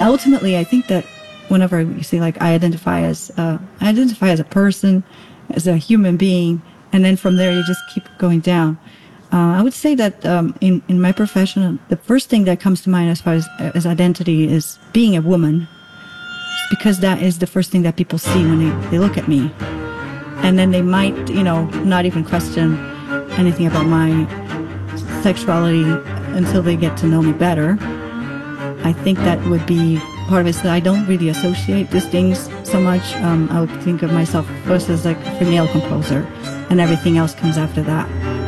ultimately, I think that whenever you say like I identify as a person, as a human being, and then from there you just keep going down. I would say that in my profession, the first thing that comes to mind as far as identity is being a woman, because that is the first thing that people see when they look at me, and then they might not even question anything about my sexuality until they get to know me better. I think that would be part of it, so that I don't really associate these things so much. I would think of myself first as like a female composer, and everything else comes after that.